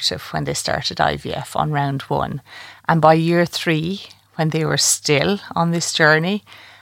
supportive when they started IVF on round 1. And by year 3, when they were still on this journey,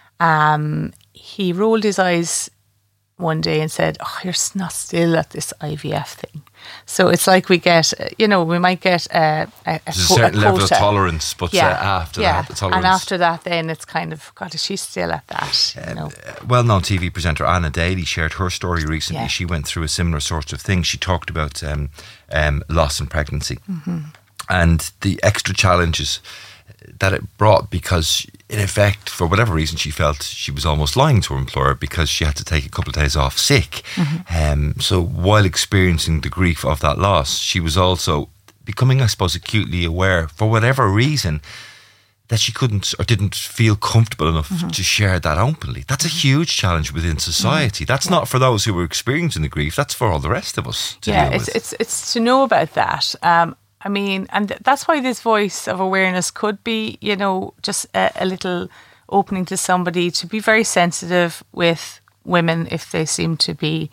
he rolled his eyes one day and said, "Oh, you're not still at this IVF thing." So it's like we get, we might get a certain level of tolerance, but after that, the tolerance. And after that, then it's kind of, God, is she still at that? Well-known TV presenter Anna Daly shared her story recently. Yeah. She went through a similar sort of thing. She talked about loss in pregnancy and the extra challenges that it brought, because in effect, for whatever reason, she felt she was almost lying to her employer because she had to take a couple of days off sick. So while experiencing the grief of that loss, she was also becoming, I suppose, acutely aware, for whatever reason, that she couldn't or didn't feel comfortable enough to share that openly. That's a huge challenge within society. That's not for those who are experiencing the grief, that's for all the rest of us to deal with. It's to know about that. I mean, and that's why this voice of awareness could be, just a little opening to somebody to be very sensitive with women if they seem to be,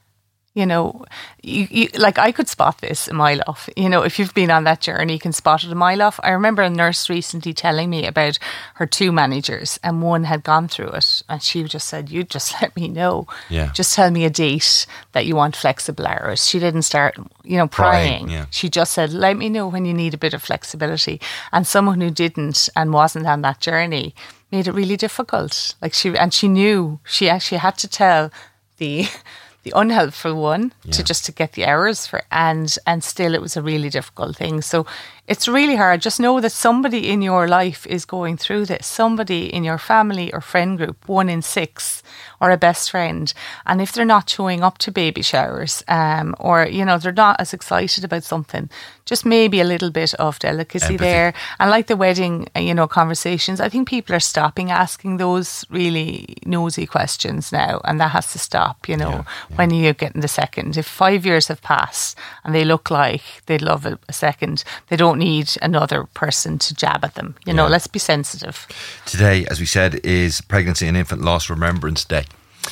like I could spot this a mile off. If you've been on that journey, you can spot it a mile off. I remember a nurse recently telling me about her 2 managers, and one had gone through it, and she just said, "You just let me know. Yeah. Just tell me a date that you want flexible hours." She didn't start, prying. Yeah. She just said, "Let me know when you need a bit of flexibility." And someone who didn't and wasn't on that journey made it really difficult. She knew she actually had to tell the unhelpful one to get the hours for, and still it was a really difficult thing. So it's really hard. Just know that somebody in your life is going through this. Somebody in your family or friend group, 1 in 6, or a best friend. And if they're not showing up to baby showers, or they're not as excited about something, just maybe a little bit of delicacy empathy there. And like the wedding, conversations, I think people are stopping asking those really nosy questions now, and that has to stop. When you're getting the second. If 5 years have passed and they look like they'd love a second, they don't need another person to jab at them. Let's be sensitive. Today, as we said, is Pregnancy and Infant Loss Remembrance Day.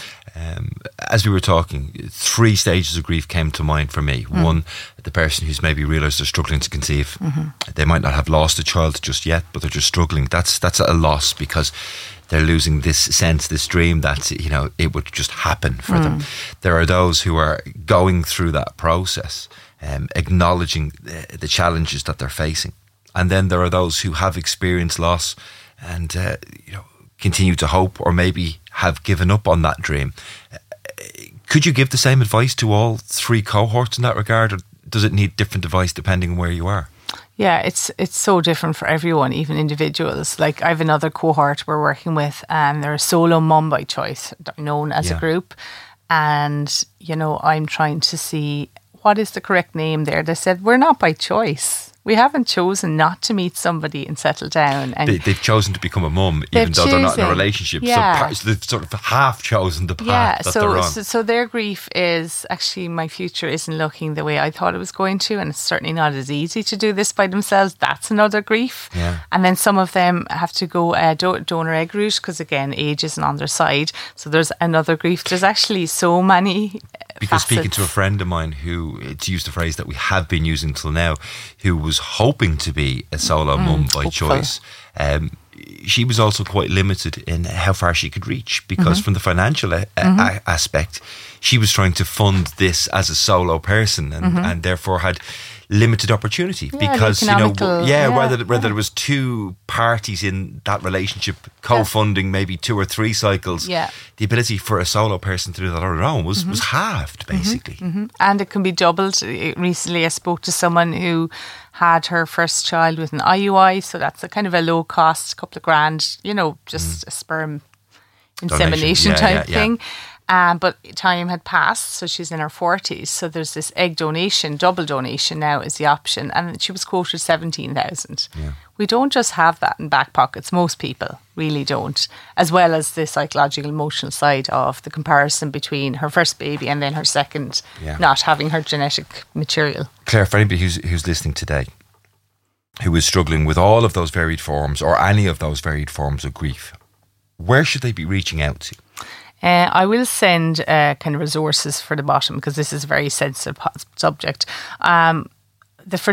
As we were talking, 3 stages of grief came to mind for me. One, the person who's maybe realised they're struggling to conceive. They might not have lost a child just yet, but they're just struggling. That's a loss, because they're losing this sense, this dream that, it would just happen for them. There are those who are going through that process, acknowledging the challenges that they're facing. And then there are those who have experienced loss and, continue to hope, or maybe have given up on that dream. Could you give the same advice to all 3 cohorts in that regard, or does it need different advice depending on where you are? Yeah, it's so different for everyone, even individuals. Like I have another cohort we're working with, and they're a solo mum by choice, known as a group. And, I'm trying to see what is the correct name there. They said, we're not by choice. We haven't chosen not to meet somebody and settle down. And they've chosen to become a mum, even though they're not in a relationship. Yeah. So they've sort of half chosen the path that they're on. So their grief is, actually, my future isn't looking the way I thought it was going to, and it's certainly not as easy to do this by themselves. That's another grief. Yeah. And then some of them have to go donor egg route, because, again, age isn't on their side. So there's another grief. There's actually so many Because facets. speaking to a friend of mine who, to use the phrase that we have been using till now, who was hoping to be a solo mum by choice, she was also quite limited in how far she could reach, because from the financial aspect, she was trying to fund this as a solo person, and therefore had limited opportunity, because whether there was 2 parties in that relationship co-funding maybe 2 or 3 cycles, the ability for a solo person to do that on her own was halved, basically. And it can be doubled. Recently I spoke to someone who had her first child with an IUI, so that's a kind of a low cost, couple of grand, just a sperm insemination type thing. But time had passed, so she's in her 40s. So there's this egg donation, double donation now is the option. And she was quoted 17,000. Yeah. We don't just have that in back pockets. Most people really don't. As well as the psychological, emotional side of the comparison between her first baby and then her second, not having her genetic material. Claire, for anybody who's listening today, who is struggling with all of those varied forms, or any of those varied forms of grief, where should they be reaching out to? I will send kind of resources for the bottom, because this is a very sensitive subject. The